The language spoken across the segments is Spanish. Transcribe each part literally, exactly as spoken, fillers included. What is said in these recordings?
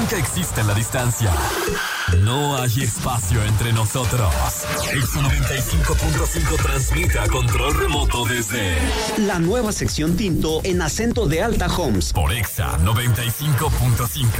Nunca existe la distancia. No hay espacio entre nosotros. Exa noventa y cinco punto cinco transmite a control remoto desde la nueva sección Tinto en acento de Alta Homes. Por Exa noventa y cinco punto cinco.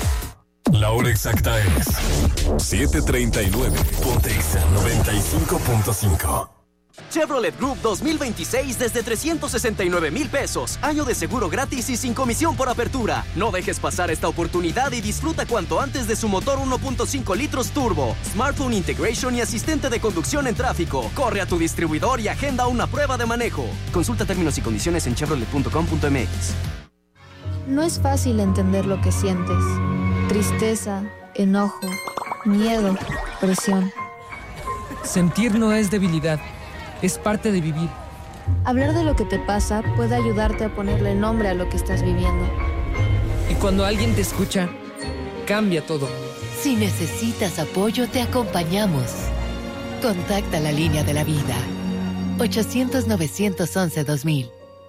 La hora exacta es siete treinta y nueve. Ponte Exa noventa y cinco punto cinco. Chevrolet Group dos mil veintiséis desde trescientos sesenta y nueve mil pesos. Año de seguro gratis y sin comisión por apertura. No dejes pasar esta oportunidad y disfruta cuanto antes de su motor uno punto cinco litros turbo, smartphone integration y asistente de conducción en tráfico. Corre a tu distribuidor y agenda una prueba de manejo. Consulta términos y condiciones en chevrolet punto com punto m x. No es fácil entender lo que sientes. Tristeza, enojo, miedo, presión. Sentir no es debilidad. Es parte de vivir. Hablar de lo que te pasa puede ayudarte a ponerle nombre a lo que estás viviendo. Y cuando alguien te escucha, cambia todo. Si necesitas apoyo, te acompañamos. Contacta la línea de la vida. ochocientos, novecientos once, dos mil.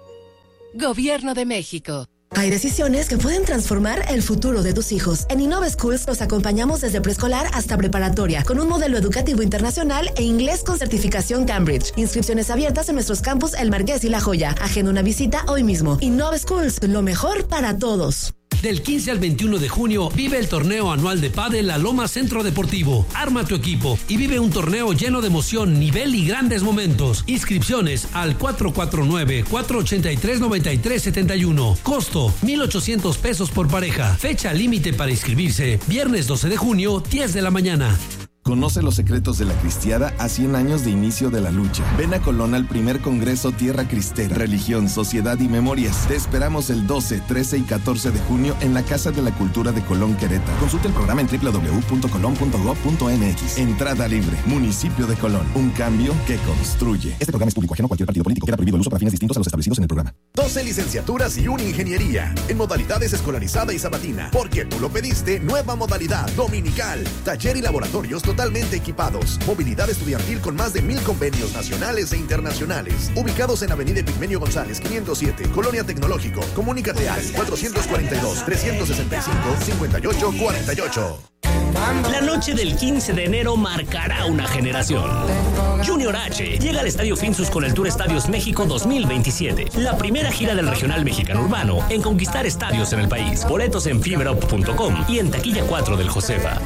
Gobierno de México. Hay decisiones que pueden transformar el futuro de tus hijos. En Innova Schools los acompañamos desde preescolar hasta preparatoria, con un modelo educativo internacional e inglés con certificación Cambridge. Inscripciones abiertas en nuestros campus El Marqués y La Joya. Agenda una visita hoy mismo. Innova Schools, lo mejor para todos. Del quince al veintiuno de junio, vive el torneo anual de pádel La Loma Centro Deportivo. Arma tu equipo y vive un torneo lleno de emoción, nivel y grandes momentos. Inscripciones al cuatro cuatro nueve, cuatro ocho tres, nueve tres siete uno. Costo, mil ochocientos pesos por pareja. Fecha límite para inscribirse, viernes doce de junio, diez de la mañana. Conoce los secretos de la cristiada a cien años de inicio de la lucha. Ven a Colón al primer Congreso Tierra Cristera, Religión, Sociedad y Memorias. Te esperamos el doce, trece y catorce de junio en la Casa de la Cultura de Colón, Querétaro. Consulta el programa en doble u doble u doble u punto colón punto gob punto m x. Entrada libre. Municipio de Colón. Un cambio que construye. Este programa es público ajeno a cualquier partido político. Queda prohibido el uso para fines distintos a los establecidos en el programa. doce licenciaturas y una ingeniería. En modalidades escolarizada y sabatina. Porque tú lo pediste, nueva modalidad. Dominical. Taller y laboratorios totalmente equipados. Movilidad estudiantil con más de mil convenios nacionales e internacionales. Ubicados en Avenida Epigmenio González, quinientos siete, Colonia Tecnológico. Comunícate al cuatrocientos cuarenta y dos, trescientos sesenta y cinco, cincuenta y ocho cuarenta y ocho. La noche del quince de enero marcará una generación. Junior H llega al Estadio Finsus con el Tour Estadios México dos mil veintisiete, la primera gira del regional mexicano urbano en conquistar estadios en el país. Boletos en fiberop punto com y en taquilla cuatro del Josefa.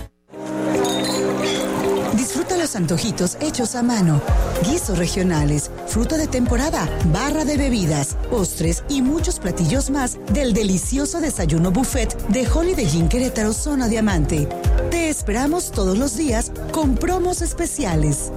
Disfruta los antojitos hechos a mano, guisos regionales, fruta de temporada, barra de bebidas, postres y muchos platillos más del delicioso desayuno buffet de Holiday Inn Querétaro Zona Diamante. Te esperamos todos los días con promos especiales.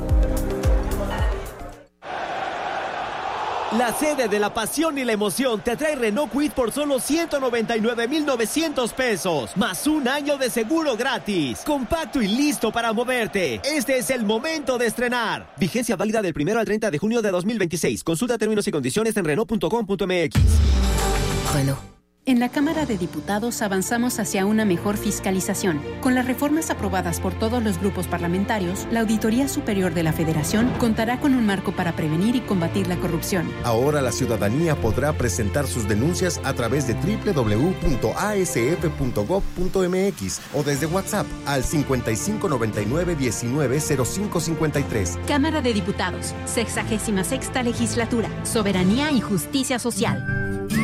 La sede de la pasión y la emoción te trae Renault Kwid por solo ciento noventa y nueve mil novecientos pesos, más un año de seguro gratis. Compacto y listo para moverte. Este es el momento de estrenar. Vigencia válida del primero al treinta de junio de dos mil veintiséis. Consulta términos y condiciones en renault punto com punto m x. Renault. En la Cámara de Diputados avanzamos hacia una mejor fiscalización. Con las reformas aprobadas por todos los grupos parlamentarios, la Auditoría Superior de la Federación contará con un marco para prevenir y combatir la corrupción. Ahora la ciudadanía podrá presentar sus denuncias a través de doble u doble u doble u punto a s f punto gob punto m x o desde WhatsApp al cincuenta y cinco noventa y nueve diecinueve cero cinco cincuenta y tres. Cámara de Diputados, sexagésima sexta Legislatura, Soberanía y Justicia Social.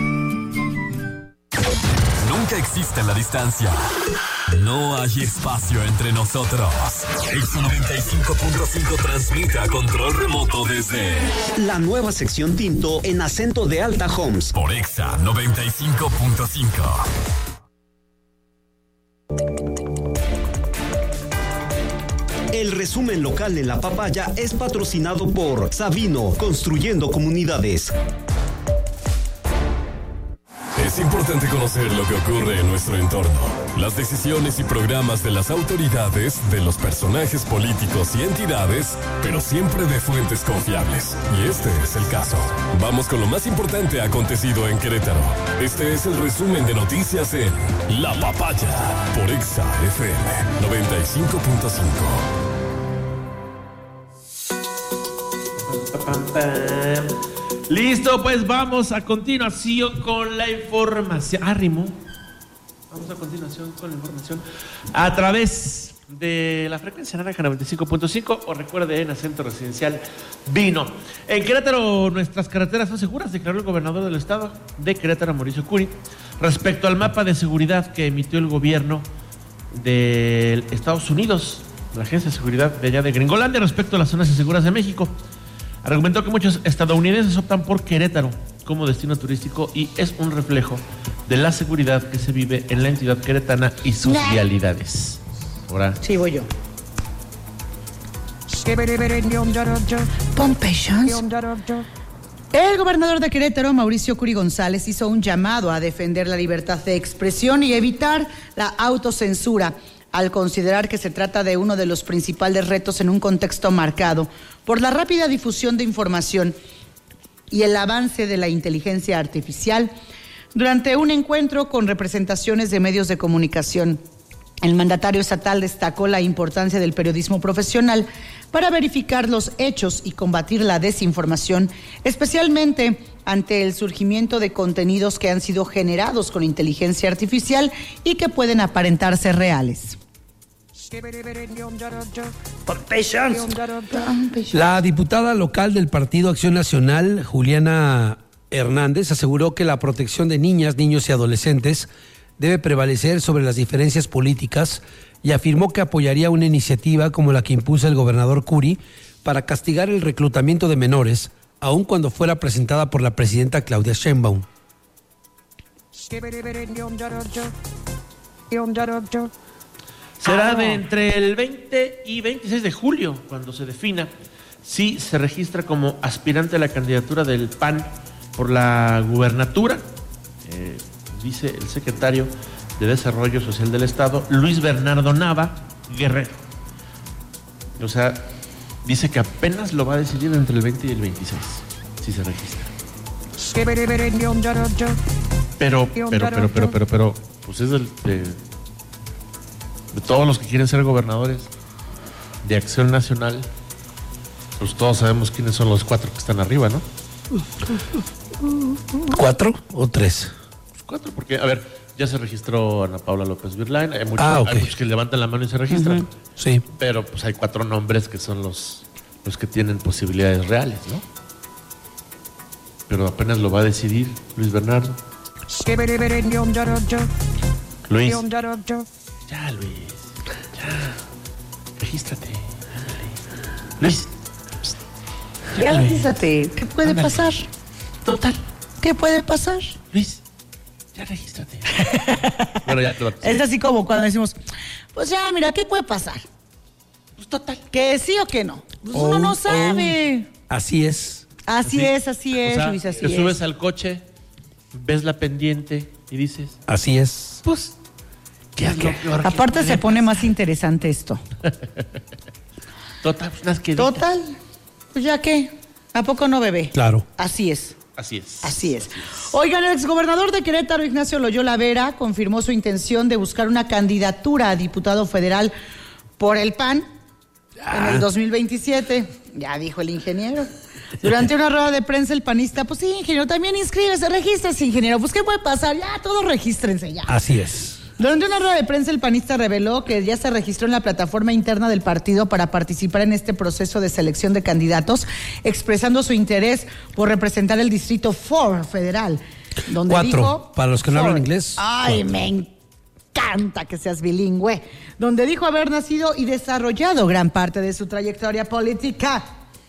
Nunca existe la distancia. No hay espacio entre nosotros. Exa noventa y cinco punto cinco transmite a control remoto desde la nueva sección Tinto en acento de Alta Homes. Por Exa noventa y cinco punto cinco. El resumen local en La Papaya es patrocinado por Sabino, construyendo comunidades. Es importante conocer lo que ocurre en nuestro entorno, las decisiones y programas de las autoridades, de los personajes políticos y entidades, pero siempre de fuentes confiables. Y este es el caso. Vamos con lo más importante acontecido en Querétaro. Este es el resumen de noticias en La Papaya, por Exa F M noventa y cinco punto cinco. Listo, pues vamos a continuación con la información. Ah, rimó. Vamos a continuación con la información a través de la frecuencia naranja noventa y cinco punto cinco o recuerde en acento residencial Vino. En Querétaro nuestras carreteras son seguras, declaró el gobernador del estado de Querétaro, Mauricio Curi, respecto al mapa de seguridad que emitió el gobierno de Estados Unidos, la Agencia de Seguridad de allá de Gringolandia, respecto a las zonas inseguras de México. Argumentó que muchos estadounidenses optan por Querétaro como destino turístico y es un reflejo de la seguridad que se vive en la entidad queretana y sus nah. vialidades. Ahora. Sí, voy yo. Pon patience. El gobernador de Querétaro, Mauricio Curi González, hizo un llamado a defender la libertad de expresión y evitar la autocensura, al considerar que se trata de uno de los principales retos en un contexto marcado por la rápida difusión de información y el avance de la inteligencia artificial. Durante un encuentro con representaciones de medios de comunicación, el mandatario estatal destacó la importancia del periodismo profesional para verificar los hechos y combatir la desinformación, especialmente ante el surgimiento de contenidos que han sido generados con inteligencia artificial y que pueden aparentarse reales. La diputada local del Partido Acción Nacional, Juliana Hernández, aseguró que la protección de niñas, niños y adolescentes debe prevalecer sobre las diferencias políticas y afirmó que apoyaría una iniciativa como la que impulsa el gobernador Curi para castigar el reclutamiento de menores, aun cuando fuera presentada por la presidenta Claudia Sheinbaum. Será de entre el veinte y veintiséis de julio cuando se defina si se registra como aspirante a la candidatura del P A N por la gubernatura, eh, dice el secretario de Desarrollo Social del Estado, Luis Bernardo Nava Guerrero. O sea, dice que apenas lo va a decidir entre el veinte y el veintiséis, si se registra. Pero, pero, pero, pero, pero, pero, pues es del, de, de todos los que quieren ser gobernadores de Acción Nacional, pues todos sabemos quiénes son los cuatro que están arriba, ¿no? ¿Cuatro o tres? Pues cuatro, porque, a ver, ya se registró Ana Paula López Virlain, hay muchos, ah, okay. hay muchos que levantan la mano y se registran. Uh-huh. Sí. Pero pues hay cuatro nombres que son los, los que tienen posibilidades reales, ¿no? Pero apenas lo va a decidir Luis Bernardo. Luis. Ya, Luis. Ya. Regístrate. Ándale. Luis. Ya, ya regístrate. ¿Qué puede Ándale. pasar? Total. ¿Qué puede pasar? Luis. Ya regístrate. Bueno, ya te va a es así como cuando decimos, pues ya, mira, ¿qué puede pasar? Pues total. Que sí o que no. Pues oh, uno no sabe. Oh. Así es. Así, así es, así es, o sea, Luis, así te es. Te subes al coche, ves la pendiente y dices... Así es. Pues... ¿qué ¿qué? Aparte se pone más interesante esto. Total, unas que Total, pues ya qué, ¿a poco no, bebé? Claro. Así es. Así es. Así es. Oigan, el exgobernador de Querétaro, Ignacio Loyola Vera, confirmó su intención de buscar una candidatura a diputado federal por el P A N ah. en el dos mil veintisiete. Ya dijo el ingeniero. Durante una rueda de prensa, el panista, pues sí, ingeniero, también inscríbese, regístrese, ingeniero. Pues, ¿qué puede pasar? Ya, todos regístrense ya. Así es. Durante una rueda de prensa, el panista reveló que ya se registró en la plataforma interna del partido para participar en este proceso de selección de candidatos, expresando su interés por representar el distrito cuatro federal. Donde cuatro, dijo, para los que no four. hablan inglés. Ay, cuatro. Me encanta que seas bilingüe. Donde dijo haber nacido y desarrollado gran parte de su trayectoria política.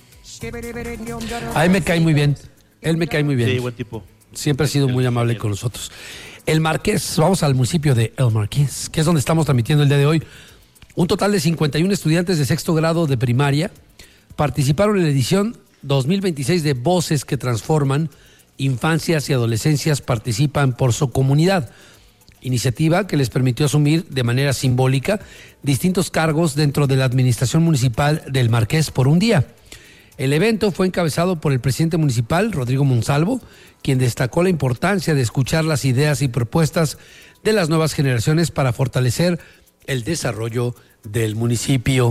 A él me cae muy bien. Él me cae muy bien. Sí, buen tipo. Siempre ha sido muy amable con nosotros. El Marqués, vamos al municipio de El Marqués, que es donde estamos transmitiendo el día de hoy. Un total de cincuenta y uno estudiantes de sexto grado de primaria participaron en la edición dos mil veintiséis de Voces que Transforman. Infancias y adolescencias participan por su comunidad. Iniciativa que les permitió asumir de manera simbólica distintos cargos dentro de la administración municipal del Marqués por un día. El evento fue encabezado por el presidente municipal, Rodrigo Monsalvo, quien destacó la importancia de escuchar las ideas y propuestas de las nuevas generaciones para fortalecer el desarrollo del municipio.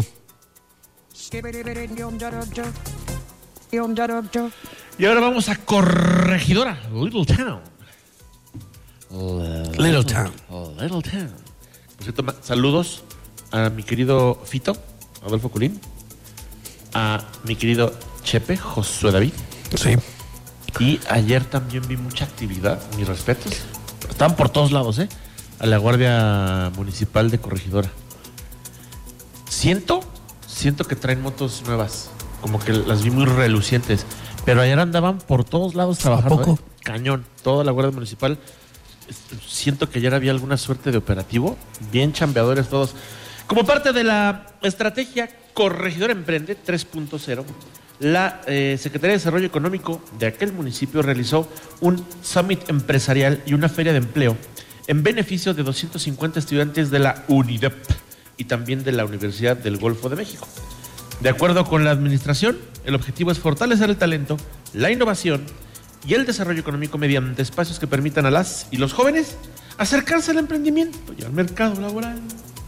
Y ahora vamos a Corregidora, Little Town, Little Town. Little Town. Por cierto, saludos a mi querido Fito, Adolfo Colín, a mi querido Chepe, Josué David. Sí. Y ayer también vi mucha actividad, mis respetos. Estaban por todos lados, ¿eh? A la Guardia Municipal de Corregidora. Siento, siento que traen motos nuevas. Como que las vi muy relucientes. Pero ayer andaban por todos lados trabajando. ¿A poco? ¿eh? Cañón. Toda la Guardia Municipal. Siento que ayer había alguna suerte de operativo. Bien chambeadores todos. Como parte de la estrategia Corregidora Emprende tres punto cero, la eh, Secretaría de Desarrollo Económico de aquel municipio realizó un summit empresarial y una feria de empleo en beneficio de doscientos cincuenta estudiantes de la UNIDEP y también de la Universidad del Golfo de México. De acuerdo con la administración, el objetivo es fortalecer el talento, la innovación y el desarrollo económico mediante espacios que permitan a las y los jóvenes acercarse al emprendimiento y al mercado laboral.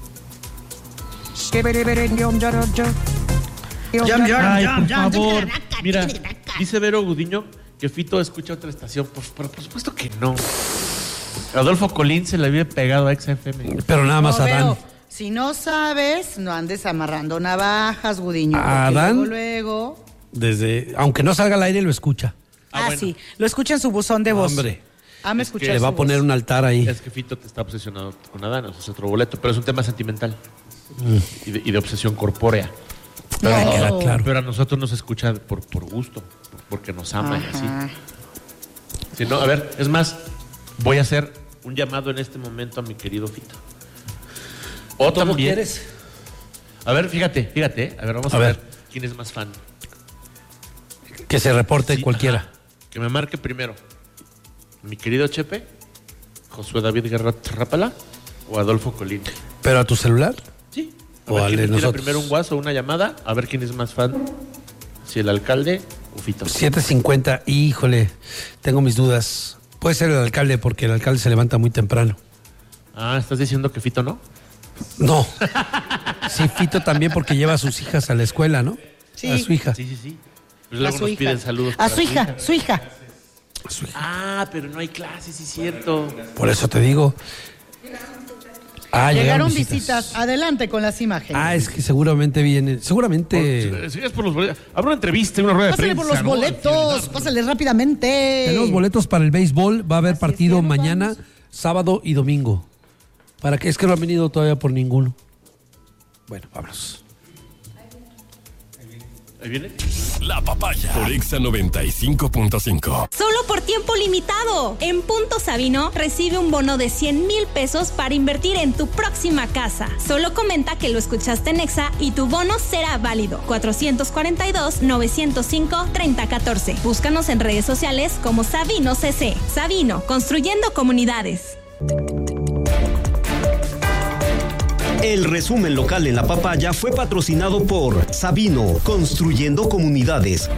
Ay, por favor. Mira, dice Vero Gudiño que Fito escucha otra estación. Por, por, por supuesto que no. Adolfo Colín se le había pegado a X F M. Pero nada más no, Adán. Vero, si no sabes, no andes amarrando navajas, Gudiño. Adán, luego, luego... desde, aunque no salga al aire, lo escucha. Ah, ah bueno. Sí. Lo escucha en su buzón de voz. Hombre. Ah, me escuché. Le va a poner voz. Un altar ahí. Es que Fito te está obsesionado con Adán, o sea, es otro boleto, pero es un tema sentimental mm. y, de, y de obsesión corpórea. Pero, no. Queda claro. Pero a nosotros nos escucha por, por gusto, porque nos ama. Ajá. Y así. Si no, a ver, es más, voy a hacer un llamado en este momento a mi querido Fito. O ¿Cómo también, quieres? A ver, fíjate, fíjate, a ver, vamos a, a ver. ver quién es más fan. Que se reporte sí, cualquiera. Ajá, que me marque primero. Mi querido Chepe, Josué David Guerra Rápala o Adolfo Colín. ¿Pero a tu celular? Sí. A o ver, al de nosotros. Primero un WhatsApp o una llamada, a ver quién es más fan. Si el alcalde o Fito. siete cincuenta, híjole, tengo mis dudas. Puede ser el alcalde porque el alcalde se levanta muy temprano. Ah, ¿estás diciendo que Fito no? No. Sí, Fito también porque lleva a sus hijas a la escuela, ¿no? Sí. A su hija. Sí, sí, sí. Pues luego nos hija. Piden saludos. A su hija, su hija. Su hija. Ah, pero no hay clases, sí es cierto. Por eso te digo. Ah, llegaron, llegaron visitas. visitas. Adelante con las imágenes. Ah, es que seguramente vienen. Seguramente. Por, si es por los boletos. Habrá una entrevista, una rueda pásale de prensa. Pásale por los boletos, ¿no? Pásale rápidamente. Tenemos boletos para el béisbol. Va a haber Así partido es que mañana, vamos. sábado y domingo. ¿Para qué? Es que no han venido todavía por ninguno. Bueno, vámonos. Ahí viene. La Papaya por Exa noventa y cinco punto cinco. Solo por tiempo limitado. En Punto Sabino recibe un bono de cien mil pesos para invertir en tu próxima casa. Solo comenta que lo escuchaste en Exa y tu bono será válido. cuatro cuatro dos, nueve cero cinco, tres cero uno cuatro. Búscanos en redes sociales como Sabino C C. Sabino, construyendo comunidades. El resumen local en La Papaya fue patrocinado por Sabino, construyendo comunidades.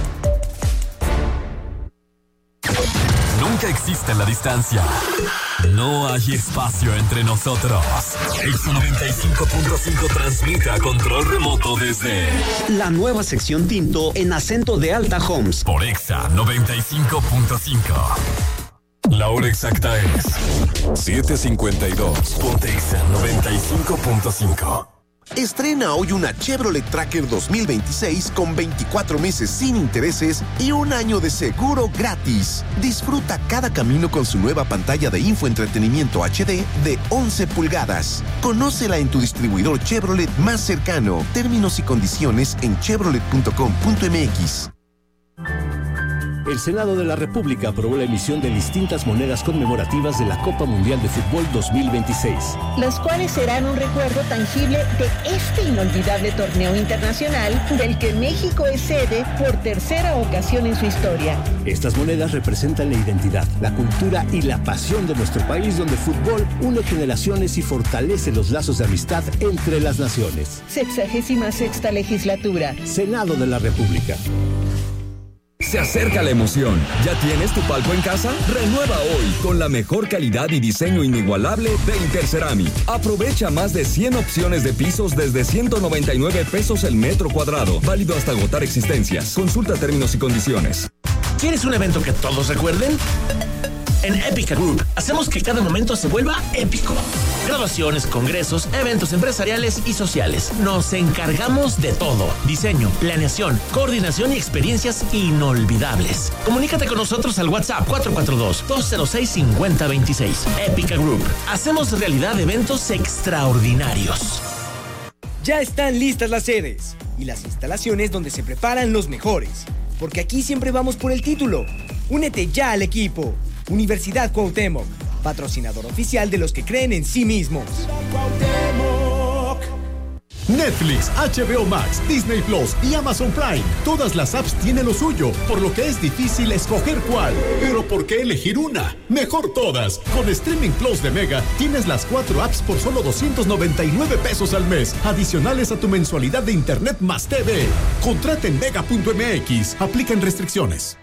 Nunca existe la distancia. No hay espacio entre nosotros. Exa noventa y cinco punto cinco transmite a control remoto desde la nueva sección Tinto en acento de Alta Homes. Por Exa noventa y cinco punto cinco. La hora exacta es siete cincuenta y dos. Ponte Exa noventa y cinco punto cinco. Estrena hoy una Chevrolet Tracker dos mil veintiséis con veinticuatro meses sin intereses y un año de seguro gratis. Disfruta cada camino con su nueva pantalla de infoentretenimiento H D de once pulgadas. Conócela en tu distribuidor Chevrolet más cercano. Términos y condiciones en chevrolet punto com punto m x. El Senado de la República aprobó la emisión de distintas monedas conmemorativas de la Copa Mundial de Fútbol dos mil veintiséis. Las cuales serán un recuerdo tangible de este inolvidable torneo internacional del que México es sede por tercera ocasión en su historia. Estas monedas representan la identidad, la cultura y la pasión de nuestro país, donde el fútbol une generaciones y fortalece los lazos de amistad entre las naciones. Sexagésima sexta legislatura. Senado de la República. Se acerca la emoción. ¿Ya tienes tu palco en casa? Renueva hoy con la mejor calidad y diseño inigualable de Interceramic. Aprovecha más de cien opciones de pisos desde ciento noventa y nueve pesos el metro cuadrado. Válido hasta agotar existencias. Consulta términos y condiciones. ¿Quieres un evento que todos recuerden? En Épica Group hacemos que cada momento se vuelva épico. Graduaciones, congresos, eventos empresariales y sociales. Nos encargamos de todo. Diseño, planeación, coordinación y experiencias inolvidables. Comunícate con nosotros al WhatsApp cuatro cuatro dos, dos cero seis, cinco cero dos seis. Épica Group. Hacemos realidad eventos extraordinarios. Ya están listas las sedes y las instalaciones donde se preparan los mejores. Porque aquí siempre vamos por el título. Únete ya al equipo. Universidad Cuauhtémoc, patrocinador oficial de los que creen en sí mismos. Netflix, H B O Max, Disney Plus y Amazon Prime. Todas las apps tienen lo suyo, por lo que es difícil escoger cuál. Pero ¿por qué elegir una? Mejor todas. Con Streaming Plus de Mega tienes las cuatro apps por solo doscientos noventa y nueve pesos al mes, adicionales a tu mensualidad de internet más T V. Contrata en mega punto m x. Aplican restricciones.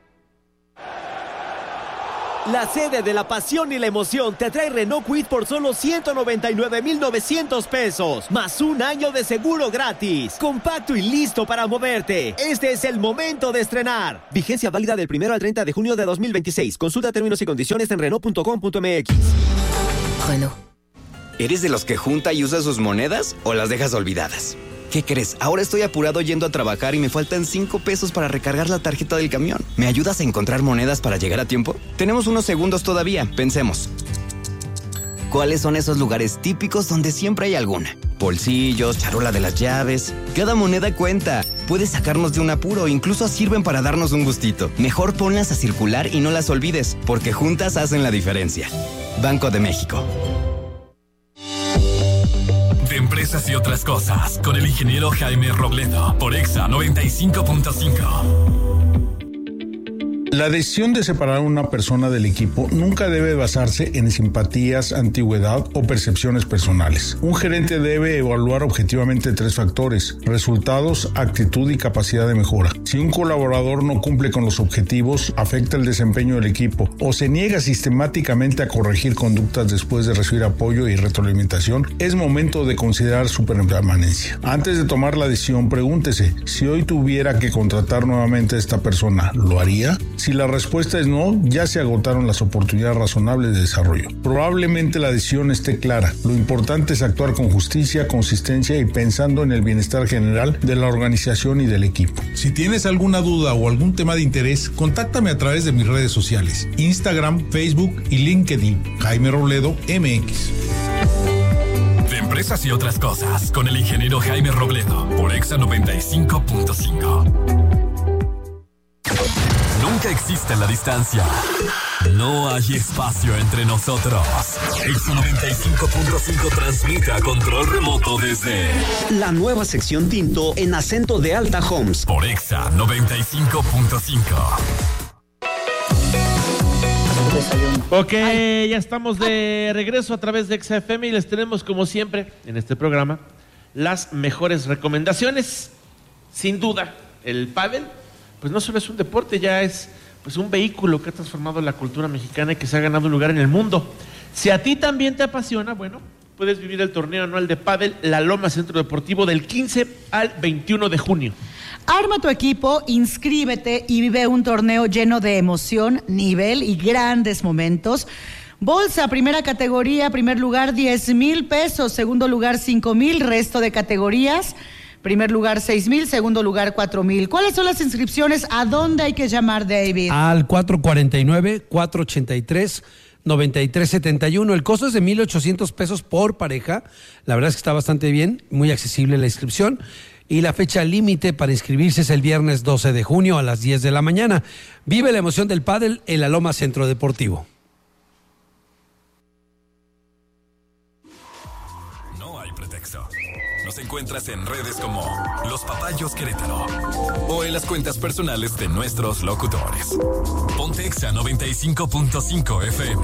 La sede de la pasión y la emoción te trae Renault Kwid por solo ciento noventa y nueve mil novecientos pesos, más un año de seguro gratis. Compacto y listo para moverte. Este es el momento de estrenar. Vigencia válida del primero al treinta de junio de dos mil veintiséis. Consulta términos y condiciones en renault punto com punto m x. Renault. ¿Eres de los que junta y usa sus monedas o las dejas olvidadas? ¿Qué crees? Ahora estoy apurado yendo a trabajar y me faltan cinco pesos para recargar la tarjeta del camión. ¿Me ayudas a encontrar monedas para llegar a tiempo? Tenemos unos segundos todavía. Pensemos. ¿Cuáles son esos lugares típicos donde siempre hay alguna? Bolsillos, charola de las llaves. Cada moneda cuenta. Puede sacarnos de un apuro, incluso sirven para darnos un gustito. Mejor ponlas a circular y no las olvides, porque juntas hacen la diferencia. Banco de México. De empresas y otras cosas, con el ingeniero Jaime Robledo, por Exa noventa y cinco punto cinco. La decisión de separar a una persona del equipo nunca debe basarse en simpatías, antigüedad o percepciones personales. Un gerente debe evaluar objetivamente tres factores: resultados, actitud y capacidad de mejora. Si un colaborador no cumple con los objetivos, afecta el desempeño del equipo o se niega sistemáticamente a corregir conductas después de recibir apoyo y retroalimentación, es momento de considerar su permanencia. Antes de tomar la decisión, pregúntese: si hoy tuviera que contratar nuevamente a esta persona, ¿lo haría? Si la respuesta es no, ya se agotaron las oportunidades razonables de desarrollo. Probablemente la decisión esté clara. Lo importante es actuar con justicia, consistencia y pensando en el bienestar general de la organización y del equipo. Si tienes alguna duda o algún tema de interés, contáctame a través de mis redes sociales: Instagram, Facebook y LinkedIn. Jaime Robledo M X. De empresas y otras cosas, con el ingeniero Jaime Robledo, por Exa noventa y cinco punto cinco. Nunca existe la distancia. No hay espacio entre nosotros. Exa noventa y cinco punto cinco transmite a control remoto desde la nueva sección Tinto en acento de Alta Homes. Por Exa noventa y cinco punto cinco. Ok, ya estamos de regreso a través de Exa F M y les tenemos, como siempre, en este programa, las mejores recomendaciones. Sin duda, el pádel, pues no solo es un deporte, ya es pues un vehículo que ha transformado la cultura mexicana y que se ha ganado un lugar en el mundo. Si a ti también te apasiona, bueno, puedes vivir el torneo anual de pádel La Loma Centro Deportivo del quince al veintiuno de junio. Arma tu equipo, inscríbete y vive un torneo lleno de emoción, nivel y grandes momentos. Bolsa, primera categoría, primer lugar diez mil pesos, segundo lugar cinco mil, resto de categorías. Primer lugar seis mil, segundo lugar cuatro mil. ¿Cuáles son las inscripciones? ¿A dónde hay que llamar, David? Al cuatro cuatro nueve, cuatro ocho tres, nueve tres siete uno. El costo es de mil ochocientos pesos por pareja. La verdad es que está bastante bien, muy accesible la inscripción. Y la fecha límite para inscribirse es el viernes doce de junio a las diez de la mañana. Vive la emoción del pádel en La Loma Centro Deportivo. Nos encuentras en redes como Los Papayos Querétaro o en las cuentas personales de nuestros locutores. Ponte Exa noventa y cinco punto cinco F M.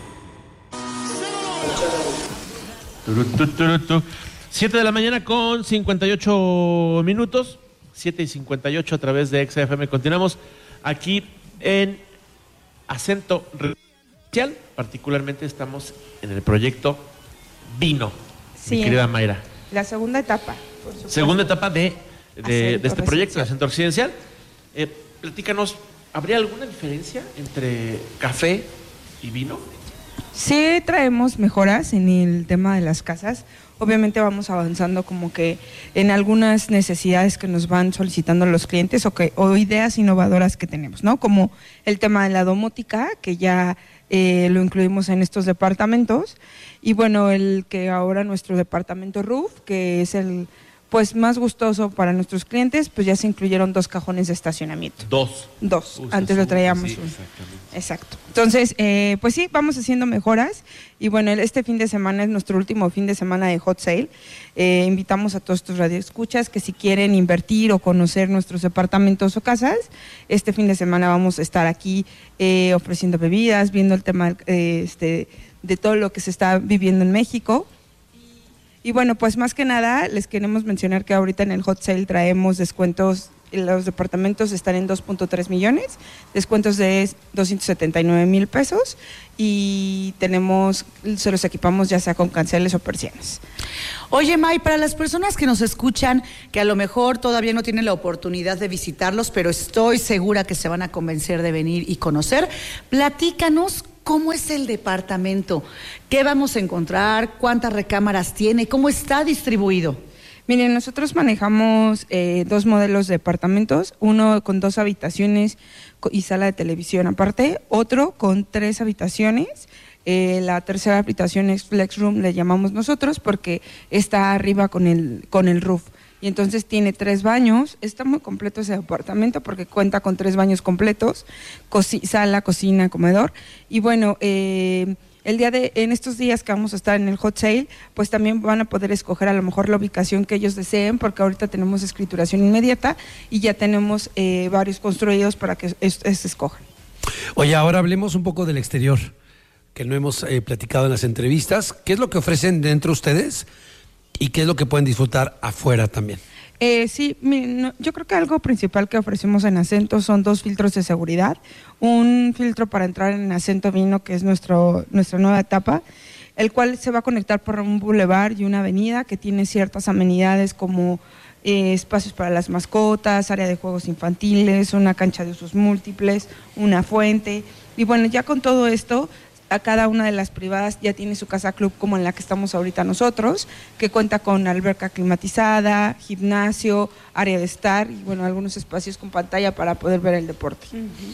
siete de la mañana con cincuenta y ocho minutos. siete y cincuenta y ocho a través de Exa F M. Continuamos aquí en Acento Residencial. Particularmente estamos en el proyecto Vino, sí, mi querida Mayra. La segunda etapa. Segunda etapa de, de, de este proyecto, el Centro Residencial. Eh, platícanos, ¿habría alguna diferencia entre café y vino? Sí, traemos mejoras en el tema de las casas. Obviamente vamos avanzando como que en algunas necesidades que nos van solicitando los clientes o, que, o ideas innovadoras que tenemos, ¿no? Como el tema de la domótica, que ya eh, lo incluimos en estos departamentos. Y bueno, el que ahora nuestro departamento roof, que es el pues más gustoso para nuestros clientes, pues ya se incluyeron dos cajones de estacionamiento. Dos. Dos. Uy, Antes lo traíamos. Sí, exacto. Entonces, eh, pues sí, vamos haciendo mejoras. Y bueno, este fin de semana es nuestro último fin de semana de Hot Sale. Eh, invitamos a todos tus radioescuchas que si quieren invertir o conocer nuestros departamentos o casas, este fin de semana vamos a estar aquí eh, ofreciendo bebidas, viendo el tema eh, este, de todo lo que se está viviendo en México. Y bueno, pues más que nada les queremos mencionar que ahorita en el Hot Sale traemos descuentos, los departamentos están en dos punto tres millones, descuentos de doscientos setenta y nueve mil pesos y tenemos, se los equipamos ya sea con canceles o persianas. Oye, May, para las personas que nos escuchan, que a lo mejor todavía no tienen la oportunidad de visitarlos, pero estoy segura que se van a convencer de venir y conocer, platícanos ¿cómo es el departamento? ¿Qué vamos a encontrar? ¿Cuántas recámaras tiene? ¿Cómo está distribuido? Miren, nosotros manejamos eh, dos modelos de departamentos, uno con dos habitaciones y sala de televisión aparte, otro con tres habitaciones. Eh, la tercera habitación es Flex Room, le llamamos nosotros, porque está arriba con el, con el roof. Y entonces tiene tres baños, está muy completo ese departamento porque cuenta con tres baños completos, coci- sala, cocina, comedor. Y bueno, eh, el día de, en estos días que vamos a estar en el Hot Sale, pues también van a poder escoger a lo mejor la ubicación que ellos deseen, porque ahorita tenemos escrituración inmediata y ya tenemos eh, varios construidos para que es, es, escojan. Oye, ahora hablemos un poco del exterior, que no hemos eh, platicado en las entrevistas. ¿Qué es lo que ofrecen dentro ustedes? ¿Y qué es lo que pueden disfrutar afuera también? Eh, sí, mi, no, yo creo que algo principal que ofrecemos en Acento son dos filtros de seguridad. Un filtro para entrar en Acento Vino, que es nuestro, nuestra nueva etapa, el cual se va a conectar por un bulevar y una avenida que tiene ciertas amenidades como eh, espacios para las mascotas, área de juegos infantiles, una cancha de usos múltiples, una fuente. Y bueno, ya con todo esto, a cada una de las privadas ya tiene su casa club como en la que estamos ahorita nosotros, que cuenta con alberca climatizada, gimnasio, área de estar y bueno, algunos espacios con pantalla para poder ver el deporte.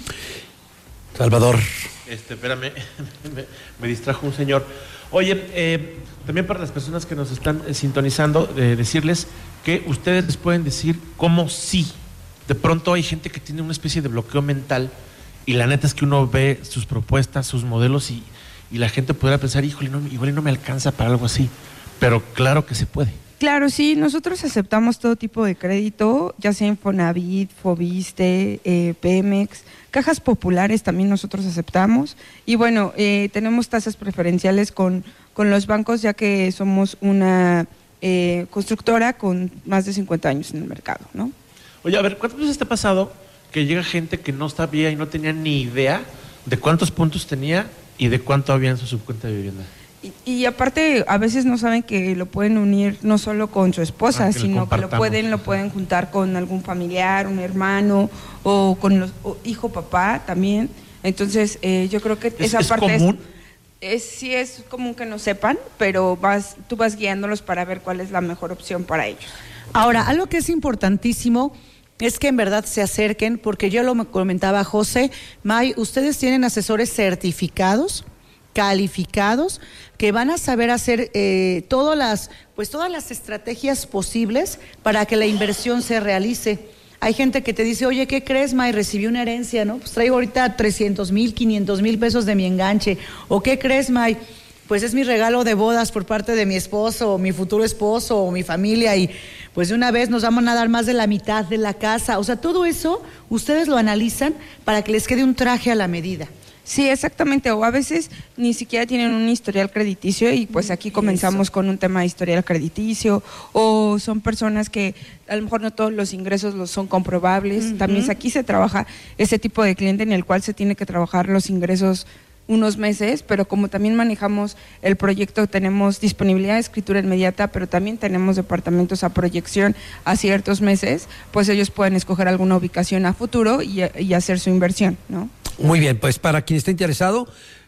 Uh-huh. Salvador. Este, espérame, me, me distrajo un señor. Oye, eh, también para las personas que nos están eh, sintonizando, eh, decirles que ustedes les pueden decir cómo sí. De pronto hay gente que tiene una especie de bloqueo mental. Y la neta es que uno ve sus propuestas, sus modelos y, y la gente podrá pensar, híjole, no, igual no me alcanza para algo así. Pero claro que se puede. Claro, sí, nosotros aceptamos todo tipo de crédito, ya sea Infonavit, Fobiste, eh, Pemex, cajas populares también nosotros aceptamos. Y bueno, eh, tenemos tasas preferenciales con, con los bancos, ya que somos una eh, constructora con más de cincuenta años en el mercado, ¿no? Oye, a ver, ¿cuántas veces te ha pasado que llega gente que no sabía y no tenía ni idea de cuántos puntos tenía y de cuánto había en su subcuenta de vivienda? Y, y aparte, a veces no saben que lo pueden unir no solo con su esposa, ah, que sino que lo pueden, lo pueden juntar con algún familiar, un hermano o con los o hijo, papá también. Entonces, eh, yo creo que ¿Es, esa es parte común? Es, es, sí es común que no sepan, pero vas, tú vas guiándolos para ver cuál es la mejor opción para ellos. Ahora, algo que es importantísimo es que en verdad se acerquen, porque yo lo comentaba José, May, ustedes tienen asesores certificados, calificados, que van a saber hacer eh, todas las, pues todas las estrategias posibles para que la inversión se realice. Hay gente que te dice, oye, ¿qué crees, May? Recibí una herencia, ¿no? Pues traigo ahorita trescientos mil, quinientos mil pesos de mi enganche. ¿O qué crees, May? Pues es mi regalo de bodas por parte de mi esposo, o mi futuro esposo, o mi familia, y pues de una vez nos vamos a dar más de la mitad de la casa. O sea, todo eso ustedes lo analizan para que les quede un traje a la medida. Sí, exactamente, o a veces ni siquiera tienen un historial crediticio y pues aquí comenzamos Eso. con un tema de historial crediticio, o son personas que a lo mejor no todos los ingresos los son comprobables. Uh-huh. También aquí se trabaja ese tipo de cliente en el cual se tiene que trabajar los ingresos unos meses, pero como también manejamos el proyecto, tenemos disponibilidad de escritura inmediata, pero también tenemos departamentos a proyección a ciertos meses, pues ellos pueden escoger alguna ubicación a futuro y, y hacer su inversión, ¿no? Muy bien, pues para quien esté interesado,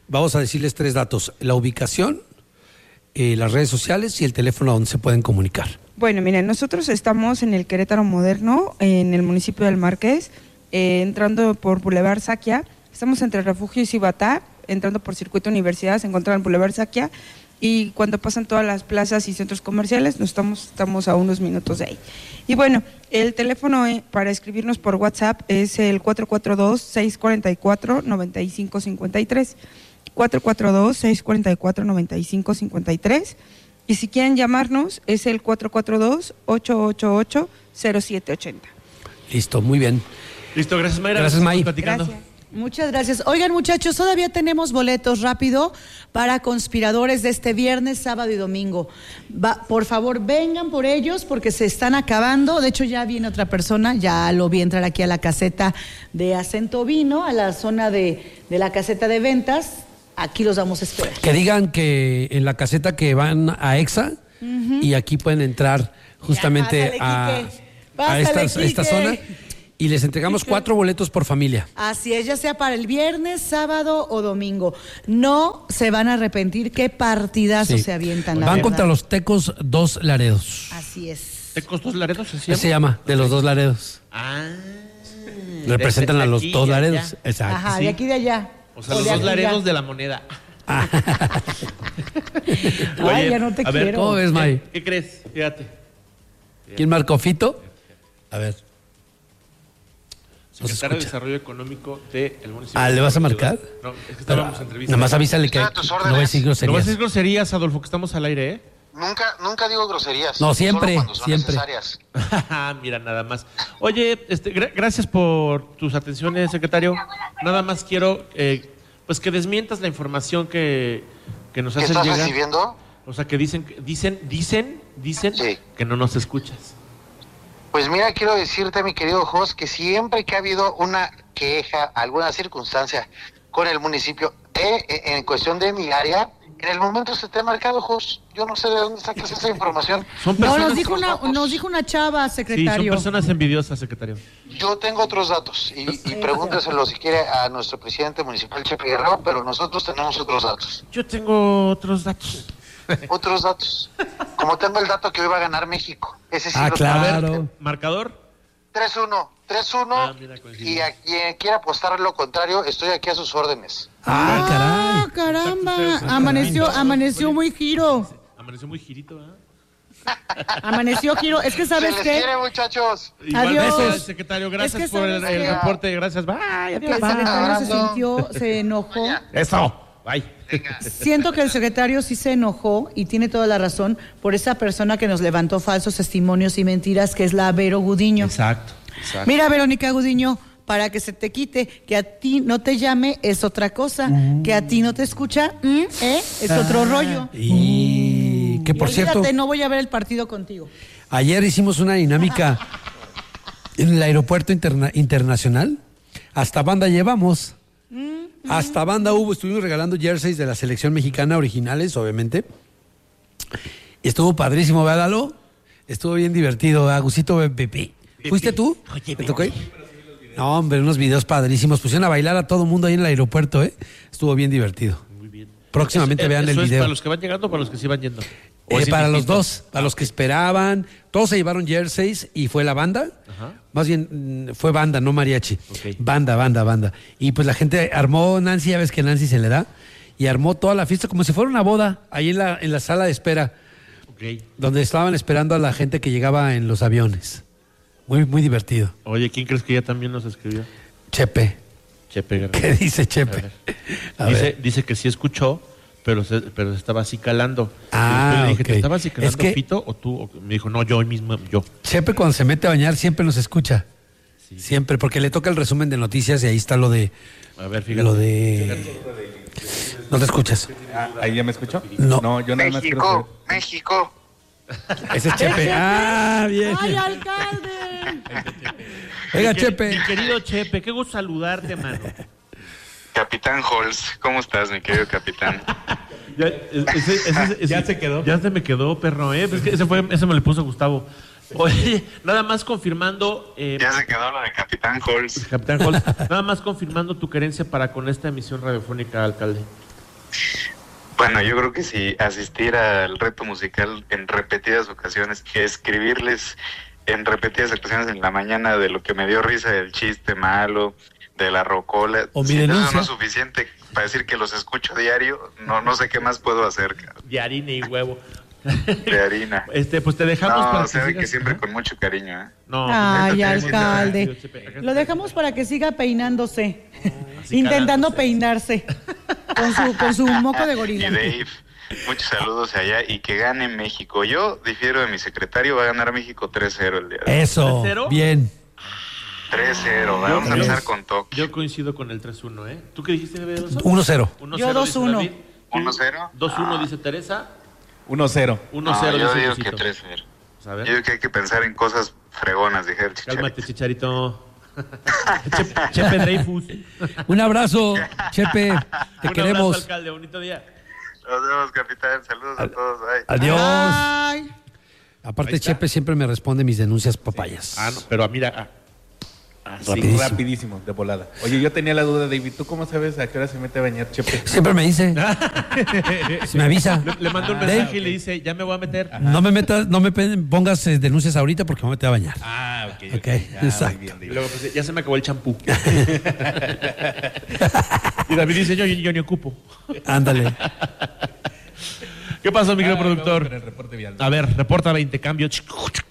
Vamos a decirles tres datos: la ubicación, eh, las redes sociales y el teléfono donde se pueden comunicar. Bueno, miren, nosotros estamos en el Querétaro Moderno, en el municipio del Marqués, eh, entrando por Boulevard Saquia. Estamos entre Refugio y Cibatá, entrando por Circuito Universidad, se encuentra en Boulevard Saquia. Y cuando pasan todas las plazas y centros comerciales, nos estamos, estamos a unos minutos de ahí. Y bueno, el teléfono para escribirnos por WhatsApp es el cuatro cuatro dos, seis cuatro cuatro, nueve cinco cinco tres. cuatro cuatro dos, seis cuatro cuatro, nueve cinco cinco tres. Y si quieren llamarnos, es el cuatro cuatro dos, ocho ocho ocho, cero siete ocho cero. Listo, muy bien. Listo, gracias Mayra. Gracias, May. Platicando. Gracias. Muchas gracias. Oigan, muchachos, todavía tenemos boletos rápido para conspiradores de este viernes, sábado y domingo. Va, por favor, vengan por ellos porque se están acabando. De hecho, ya viene otra persona, ya lo vi entrar aquí a la caseta de Acento Vino, a la zona de, de la caseta de ventas. Aquí los vamos a esperar. Que digan que en la caseta que van a Exa uh-huh. y aquí pueden entrar justamente pásale, a, pásale, a, esta, a esta zona. Y les entregamos cuatro boletos por familia. Así es, ya sea para el viernes, sábado o domingo. No se van a arrepentir, qué partidazos sí. se avientan. La Van verdad. contra los Tecos Dos Laredos. Así es. ¿Tecos Dos Laredos se llama? Se llama, de los Dos Laredos. Ah. Representan a los dos Laredos. Allá. Exacto. Ajá, sí. de aquí de allá. O sea, o los dos Laredos ya. De la moneda. Ah. Oye, Ay, ya no te a quiero. ver, ¿cómo ves, May? ¿Qué, ¿Qué crees? Fíjate. ¿Quién marcó? ¿Fito? A ver. Secretario de Desarrollo Económico del municipio. Ah, ¿le vas a marcar? No, es que estábamos en entrevista. Nada más avísale que no voy a decir groserías. No vas a decir groserías, Adolfo, que estamos al aire, ¿eh? Nunca, nunca digo groserías. No, siempre, solo cuando son siempre. necesarias. Mira, nada más. Oye, este, gra- gracias por tus atenciones, secretario. Nada más quiero, eh, pues que desmientas la información que, que nos ¿Qué hacen estás llegar. recibiendo? O sea, que dicen, dicen, dicen, dicen sí. que no nos escuchas. Pues mira, quiero decirte, mi querido Jos, que siempre que ha habido una queja, alguna circunstancia con el municipio, eh, en cuestión de mi área, en el momento se te ha marcado, Jos. Yo no sé de dónde sacas esa información. Son no, nos dijo, una, nos dijo una chava, secretario. Sí, son personas envidiosas, secretario. Yo tengo otros datos y, y pregúnteselo si quiere a nuestro presidente municipal, Chepe Guerrero, pero nosotros tenemos otros datos. Yo tengo otros datos. Otros datos. Como tengo el dato que hoy va a ganar México. Ese sí ah, lo claro. tengo. ¿Marcador? tres uno. tres uno. Ah, y a quien quiera apostar lo contrario, estoy aquí a sus órdenes. Ah, caray. Ah, caramba. Amaneció, amaneció muy giro. Amaneció muy girito, ¿eh? Amaneció giro. Es que sabes Se les qué. quiere, muchachos. Adiós. Besos, secretario. Gracias es que por el, el reporte. Gracias. Bye. Que el secretario se sintió, se enojó. Eso. Bye. Siento que el secretario sí se enojó y tiene toda la razón por esa persona que nos levantó falsos testimonios y mentiras, que es la Vero Gudiño. Exacto. exacto. Mira, Verónica Gudiño, para que se te quite, que a ti no te llame es otra cosa, uh. que a ti no te escucha, ¿eh? es ah. otro rollo. Y que por y cierto, olvídate, no voy a ver el partido contigo. Ayer hicimos una dinámica en el aeropuerto interna- internacional. Hasta banda llevamos. Hasta banda hubo, estuvimos regalando jerseys de la selección mexicana originales, obviamente. Y estuvo padrísimo, ¿verdad, Lalo? Estuvo bien divertido, Agusito Pepe. ¿Fuiste tú? Oye, ¿Te tocó? No, hombre, unos videos padrísimos. Pusieron a bailar a todo mundo ahí en el aeropuerto, ¿eh? Estuvo bien divertido. Muy bien. Próximamente ¿Eso, vean eso el es video. ¿Para los que van llegando o para los que se iban yendo? Eh, para los dos, para los que esperaban. Todos se llevaron jerseys y fue la banda. Ajá. Más bien fue banda, no mariachi. Okay. Banda, banda, banda. Y pues la gente armó, Nancy, ya ves que Nancy se le da, y armó toda la fiesta como si fuera una boda, ahí en la, en la sala de espera, okay. donde estaban esperando a la gente que llegaba en los aviones. Muy, muy divertido. Oye, ¿quién crees que ya también nos escribió? Chepe. Chepe Guerrero. ¿Qué dice Chepe? A a dice, dice que sí escuchó, pero se, pero se estaba así calando. Ah, y le dije, okay. ¿te estabas así calando, es que, Fito, o tú? O, me dijo, no, yo mismo, yo. Chepe cuando se mete a bañar siempre nos escucha. Sí. Siempre, porque le toca el resumen de noticias y ahí está lo de... A ver, fíjate. Lo de... No te escuchas. Ah, ¿ahí ya me escuchó? No. No, yo nada más México, quiero México. Ese es Chepe. Ah, bien. ¡Ay, alcalde! Oiga, mi, Chepe. Mi querido Chepe, qué gusto saludarte, mano. Capitán Holz, ¿cómo estás, mi querido capitán? ya, ese, ese, ese, ya se quedó. Ya se me quedó, perro, ¿eh? Es que ese, fue, ese me lo puso Gustavo. Oye, nada más confirmando... Eh, ya se quedó lo de Capitán Holz. Capitán Holz. Nada más confirmando tu querencia para con esta emisión radiofónica, alcalde. Bueno, yo creo que si asistir al reto musical en repetidas ocasiones, que escribirles en repetidas ocasiones en la mañana de lo que me dio risa, del chiste malo, de la rocola, o si mi eso denuncia. no es suficiente para decir que los escucho diario, no no sé qué más puedo hacer, cabrón. De harina y huevo. De harina. Este, pues te dejamos no, para o sea, que que, sigas, siempre ¿no? con mucho cariño, ¿eh? No, Ay, pues, alcalde. Lo dejamos para que siga peinándose. Intentando peinarse. Con su, con su moco de Y gorila. Dave, muchos saludos allá y que gane México. Yo difiero de mi secretario, va a ganar México tres cero el día de hoy. Eso, ¿tres cero? bien. tres cero, Yo vamos a tres. empezar con toque. Yo coincido con el tres uno, ¿eh? ¿Tú qué dijiste, bebé? uno cero. Yo dos uno. uno cero. dos uno dice Teresa. uno cero. uno cero No, yo dice digo Luisito. que tres cero. Pues a ver. Yo digo que hay que pensar en cosas fregonas, dije el Chicharito. Cálmate, Chicharito. Chepe, Chepe Dreyfus. Un abrazo, Chepe. Te Un queremos. abrazo, alcalde. Bonito día. Nos vemos, capitán. Saludos a todos. Bye. Adiós. Ay. Aparte, Chepe siempre me responde mis denuncias papayas. Ah, no, pero mira. ah, Así, Rapidísimo. rapidísimo. de volada. Oye, yo tenía la duda, David, ¿tú cómo sabes a qué hora se mete a bañar Chepe? Siempre me dice. Me avisa. Le, le mandó un Ah, mensaje Dave. y le dice, ya me voy a meter. No me metas, no me pe- pongas eh, denuncias ahorita porque me voy a meter a bañar. Ah, ok. Ok, Ah, muy exacto. bien, Y David. luego pues, ya se me acabó el champú. Y David dice, yo, yo, yo ni ocupo. Ándale. ¿Qué pasó, mi querido Ah, vamos productor? con el reporte vial. A ver, reporta veinte cambios.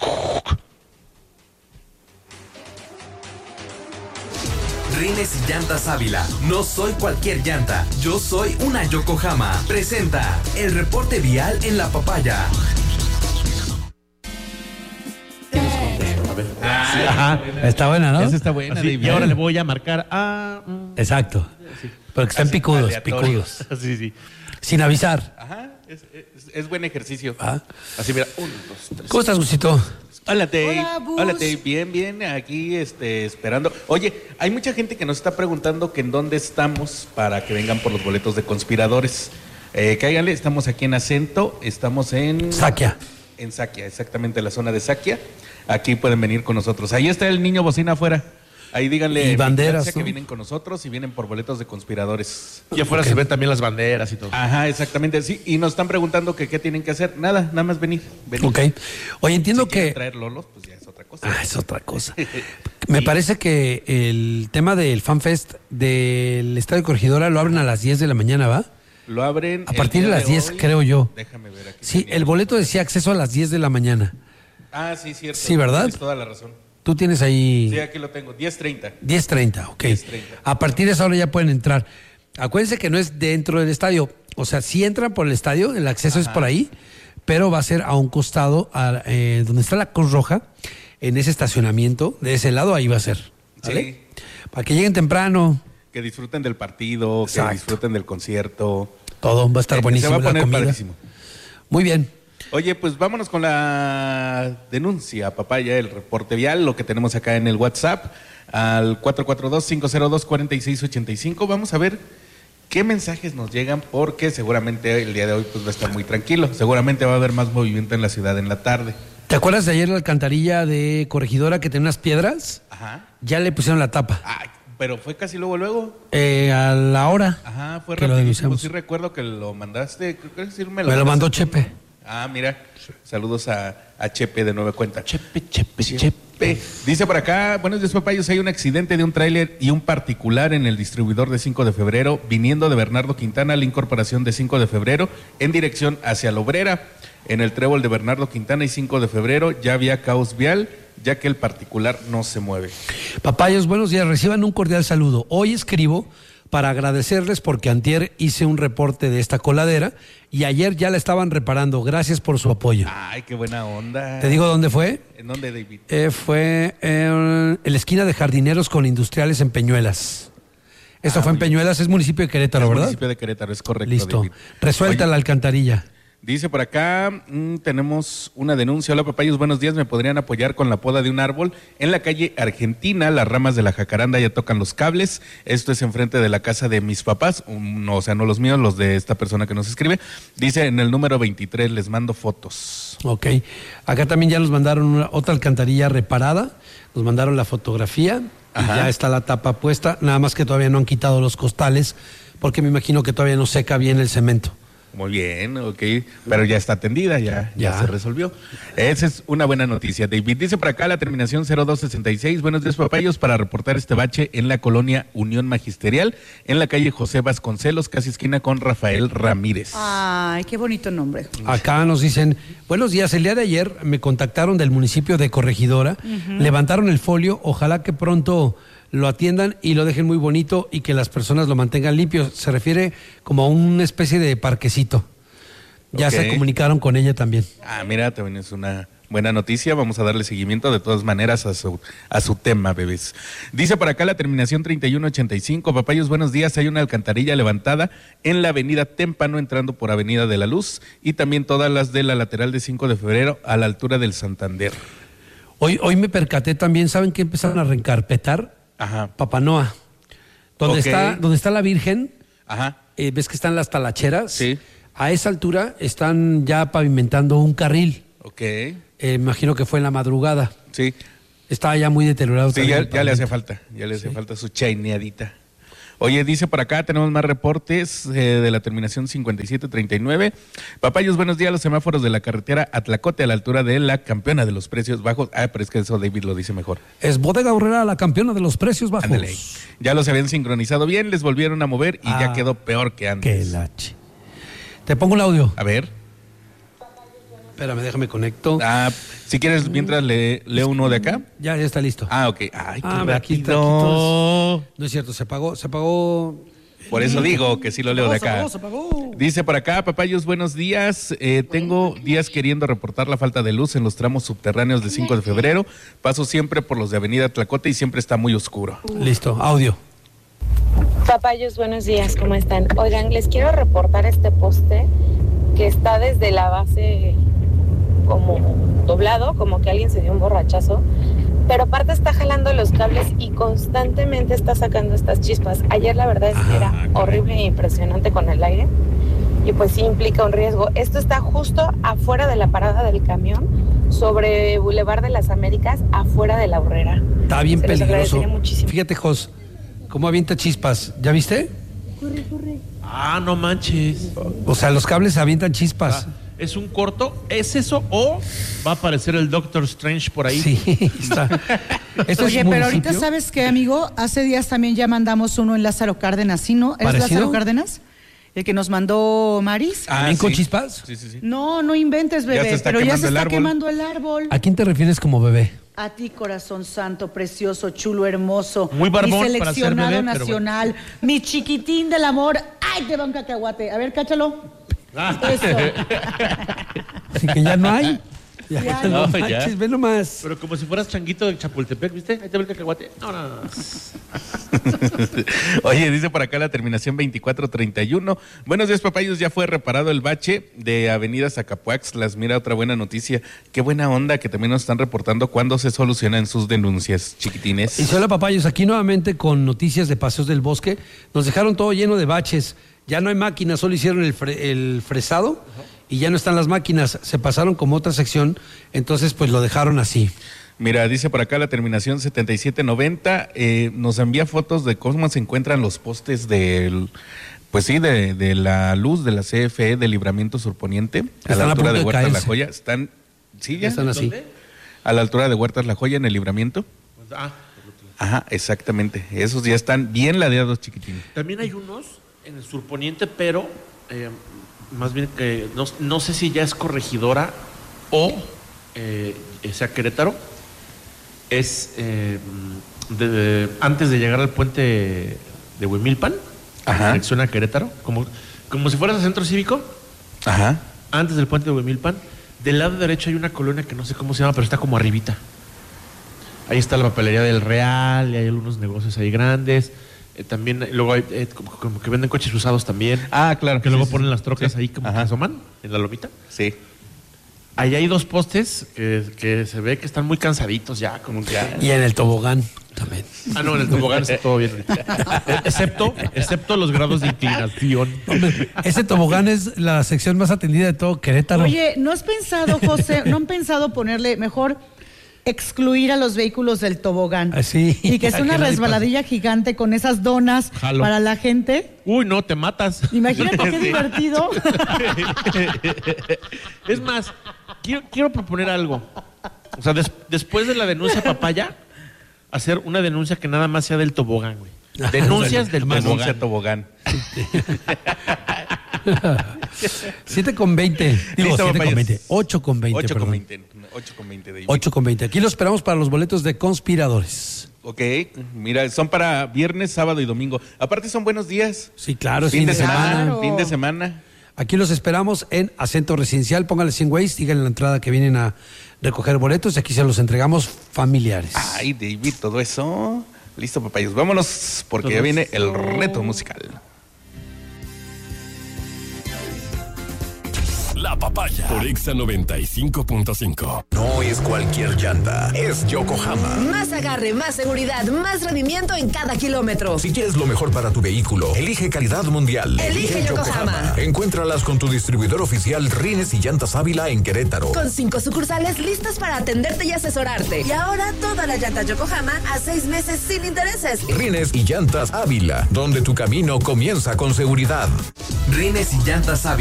Rines y Llantas Ávila. No soy cualquier llanta. Yo soy una Yokohama. Presenta el reporte vial en la papaya. A ver. Ajá. Está buena, ¿no? Esa está buena, Así, David. y ahora le voy a marcar a... mm, Exacto. Pero que están Así, picudos, aleatorio. picudos. Sí, sí. Sin avisar. Ajá, es, es- es buen ejercicio. Ah. Así, mira, uno, dos, tres. ¿Cómo estás, Gustito? Hola, Dave. Hola, Bus. Hola, Dave. Bien, bien, aquí este, esperando. Oye, hay mucha gente que nos está preguntando que en dónde estamos para que vengan por los boletos de conspiradores. Eh, cáiganle, estamos aquí en Acento, estamos en... Saquia. En Saquia, exactamente, la zona de Saquia. Aquí pueden venir con nosotros. Ahí está el niño bocina afuera. Ahí díganle Y banderas, vigilancia, que ¿no? vienen con nosotros y vienen por boletos de conspiradores. Y afuera Ok. se ven también las banderas y todo. Ajá, exactamente, sí. Y nos están preguntando que qué tienen que hacer. Nada, nada más venir. venir. Ok. Oye, entiendo Si quieren que... traer lolos, pues ya es otra cosa. Ah, es otra cosa. Me parece que el tema del FanFest del Estadio Corregidora lo abren a las diez de la mañana, ¿va? Lo abren A el partir de día las diez, hoy. creo yo. Déjame ver aquí. Sí, tenía- el boleto decía acceso a las diez de la mañana. Ah, sí, cierto. Sí, ¿verdad? Tienes toda la razón. Tú tienes ahí Sí, aquí lo tengo. diez treinta. diez treinta, ok. diez treinta. A partir de esa hora ya pueden entrar. Acuérdense que no es dentro del estadio. O sea, sí entran por el estadio, el acceso es por ahí, pero va a ser a un costado, a- eh, donde está la Cruz Roja, en ese estacionamiento, de ese lado, ahí va a ser. ¿Vale? Sí. Para que lleguen temprano, Que disfruten del partido, Exacto. que disfruten del concierto. todo va a estar Eh, buenísimo. Se va a la poner comida. padrísimo. Muy bien. Oye, pues vámonos con la denuncia, papaya, el reporte vial, lo que tenemos acá en el WhatsApp, al cuatro cuatro dos, cinco cero dos, cuatro seis ocho cinco. Vamos a ver qué mensajes nos llegan, porque seguramente el día de hoy pues va a estar muy tranquilo. Seguramente va a haber más movimiento en la ciudad en la tarde. ¿Te acuerdas de ayer la alcantarilla de Corregidora que tenía unas piedras? Ajá. Ya le pusieron la tapa. Ay, pero fue casi luego, luego. Eh, a la hora. Ajá, fue que lo rapidísimo. denunciamos. Sí recuerdo que lo mandaste, creo que sí me Me lo, lo mandaste. mandó Chepe. Ah, mira, saludos a, a Chepe de nueva cuenta. Chepe, Chepe, Chepe. Dice por acá, buenos días, papayos, hay un accidente de un tráiler y un particular en el distribuidor de cinco de febrero, viniendo de Bernardo Quintana a la incorporación de cinco de febrero, en dirección hacia la Obrera. En el trébol de Bernardo Quintana y cinco de febrero ya había caos vial, ya que el particular no se mueve. Papayos, buenos días, reciban un cordial saludo. Hoy escribo para agradecerles porque antier hice un reporte de esta coladera y ayer ya la estaban reparando. Gracias por su apoyo. Ay, qué buena onda. ¿Te digo dónde fue? ¿En dónde, David? Eh, fue en la esquina de Jardineros con Industriales en Peñuelas. Esto Ah, fue en muy bien. Peñuelas, es municipio de Querétaro, Es ¿verdad? municipio de Querétaro, es correcto. Listo. David. Resuelta Oye, la alcantarilla. Dice por acá, mm, tenemos una denuncia. Hola, papayos, buenos días. ¿Me podrían apoyar con la poda de un árbol? En la calle Argentina, las ramas de la jacaranda ya tocan los cables. Esto es enfrente de la casa de mis papás, um, no, o sea, no los míos, los de esta persona que nos escribe. Dice en el número veintitrés, les mando fotos. Ok. Acá también ya nos mandaron una- otra alcantarilla reparada. Nos mandaron la fotografía. Y Ajá. ya está la tapa puesta. Nada más que todavía no han quitado los costales porque me imagino que todavía no seca bien el cemento. Muy bien, ok, pero ya está atendida, ya, ya, ya se resolvió. Esa es una buena noticia, David. Dice por acá la terminación cero dos sesenta y seis. Buenos días, papayos, para reportar este bache en la colonia Unión Magisterial, en la calle José Vasconcelos, casi esquina con Rafael Ramírez. Ay, qué bonito nombre. Acá nos dicen, buenos días, el día de ayer me contactaron del municipio de Corregidora, uh-huh. levantaron el folio, ojalá que pronto lo atiendan y lo dejen muy bonito y que las personas lo mantengan limpio. Se refiere como a una especie de parquecito. Ya okay. se comunicaron con ella también. Ah, mira, también es una buena noticia. Vamos a darle seguimiento de todas maneras a su, a su tema, bebés. Dice por acá la terminación treinta y uno ochenta y cinco. Papayos, buenos días. Hay una alcantarilla levantada en la avenida Témpano, entrando por Avenida de la Luz, y también todas las de la lateral de cinco de febrero a la altura del Santander. Hoy, hoy me percaté también, ¿saben que empezaron a reencarpetar? Ajá. Papanoa, donde okay. está, donde está la Virgen. Ajá. Eh, ves que están las talacheras. Sí. A esa altura están ya pavimentando un carril. Ok. Eh, imagino que fue en la madrugada. Sí. Estaba ya muy deteriorado. Sí, ya, ya le hace falta, ya le hace sí. falta su chaineadita. Oye, dice por acá, tenemos más reportes eh, de la terminación cincuenta y siete treinta y nueve. Papayos, buenos días. Los semáforos de la carretera Atlacote a la altura de la campeona de los precios bajos. Ah, pero es que eso David lo dice mejor. Es Bodega Aurrera, la campeona de los precios bajos. Ándale. Ya los habían sincronizado bien, les volvieron a mover y ah, ya quedó peor que antes. Qué lache. Te pongo el audio. A ver. Espérame, déjame conecto. Ah, si quieres, mientras le, leo uno de acá. Ya, ya está listo. Ah, ok. Ay, qué ah, aquí está, aquí todo. No es cierto, se apagó, se apagó. Por eso digo que sí lo leo de acá. Se apagó, se apagó. Dice por acá, papayos, buenos días. Eh, tengo días queriendo reportar la falta de luz en los tramos subterráneos de cinco de febrero. Paso siempre por los de Avenida Tlacote y siempre está muy oscuro. Listo, audio. Papayos, buenos días, ¿cómo están? Oigan, les quiero reportar este poste que está desde la base como doblado, como que alguien se dio un borrachazo, pero aparte está jalando los cables y constantemente está sacando estas chispas. Ayer la verdad es que era horrible e impresionante con el aire y pues sí implica un riesgo. Esto está justo afuera de la parada del camión, sobre Boulevard de las Américas, afuera de la Aurrera. Está bien peligroso. Fíjate, Jos, cómo avienta chispas. ¿Ya viste? Corre, corre. Ah, no manches. O sea, los cables avientan chispas. Ah, ¿es un corto? ¿Es eso o va a aparecer el Doctor Strange por ahí? Sí, está. Oye, pero ahorita, ¿sabes qué, amigo? Hace días también ya mandamos uno en Lázaro Cárdenas, ¿sí, no? ¿Es Lázaro Cárdenas? El que nos mandó Maris. ¿Ah, ¿sí? ¿Con chispas? Sí, sí, sí. No, no inventes, bebé. Ya pero ya se está quemando el árbol. ¿A quién te refieres como bebé? A ti, corazón santo, precioso, chulo, hermoso. Muy barbón. Mi seleccionado para ser bebé, nacional. Bueno. Mi chiquitín del amor. ¡Ay, te va un cacahuate! A ver, cáchalo. Ah. Eso. Así que ya no hay. Ya, ya no, no ya. Ve nomás. Pero como si fueras changuito de Chapultepec, ¿viste? Ahí te ve el cacahuate. No, no, no. Oye, dice por acá la terminación veinticuatro treinta y uno. Buenos días, papayos. Ya fue reparado el bache de Avenida Zacapuaxtlas. Mira, otra buena noticia. Qué buena onda que también nos están reportando cuándo se solucionan sus denuncias, chiquitines. Y hola, papayos. Aquí nuevamente con noticias de Paseos del Bosque. Nos dejaron todo lleno de baches. Ya no hay máquinas, solo hicieron el, fre el fresado. Uh-huh. Y ya no están las máquinas, se pasaron como otra sección, entonces pues lo dejaron así. Mira, dice por acá la terminación setenta y siete noventa, eh, nos envía fotos de cómo se encuentran los postes del, pues sí, de, de la luz de la C F E del Libramiento Surponiente, a la altura de, de Huertas La Joya. Están, sí, ya están así. ¿Dónde? A la altura de Huertas La Joya en el Libramiento. Ah, ajá, exactamente. Esos ya están bien ladeados, chiquitines. También hay unos en el Surponiente, pero eh, más bien que no, no sé si ya es Corregidora o eh, sea Querétaro. Es eh, de, de, antes de llegar al puente de Huimilpan, dirección a Querétaro, como, como si fueras al centro cívico. Ajá. Antes del puente de Huimilpan, del lado derecho hay una colonia que no sé cómo se llama, pero está como arribita. Ahí está la papelería del Real, y hay algunos negocios ahí grandes. Eh, también, luego hay eh, como, como que venden coches usados también. Ah, claro. Que sí, luego sí, ponen sí. las trocas sí. ahí como Ajá. que asoman en la lomita. Sí. Ahí hay dos postes que, que se ve que están muy cansaditos ya, como que ya. Y en el tobogán también. Ah, no, en el tobogán está todo bien. excepto, excepto los grados de inclinación. Hombre, ese tobogán es la sección más atendida de todo Querétaro. Oye, ¿no has pensado, José, no han pensado ponerle mejor excluir a los vehículos del tobogán. Ah, sí. Y que es una Que nadie resbaladilla gigante con esas donas Jalo. para la gente. Uy, no, te matas. Imagínate qué Sí. divertido. Es más, quiero, quiero proponer algo. O sea, des- después de la denuncia papaya, hacer una denuncia que nada más sea del tobogán, güey. Denuncias del Denuncia tobogán. tobogán. siete con veinte. Digo, Listo, siete con papayas. veinte. ocho con veinte, ocho con perdón. veinte. ocho con veinte, David. ocho con veinte. Aquí lo esperamos para los boletos de conspiradores. Ok, mira, son para viernes, sábado y domingo. Aparte son buenos días. Sí, claro, es Fin, fin de de semana. semana. Fin de semana. Aquí los esperamos en Acento Residencial. Póngale cien Waze, díganle en la entrada que vienen a recoger boletos y aquí se los entregamos familiares. Ay, David, todo eso. Listo, papayos. Vámonos porque Todo ya viene eso. el reto musical. La papaya por Exa noventa y cinco punto cinco. No es cualquier llanta, es Yokohama. Más agarre, más seguridad, más rendimiento en cada kilómetro. Si quieres lo mejor para tu vehículo, elige calidad mundial. Elige Yokohama. Encuéntralas con tu distribuidor oficial Rines y Llantas Ávila en Querétaro. Con cinco sucursales listas para atenderte y asesorarte. Y ahora toda la llanta Yokohama a seis meses sin intereses. Rines y Llantas Ávila, donde tu camino comienza con seguridad. Rines y Llantas Ávila.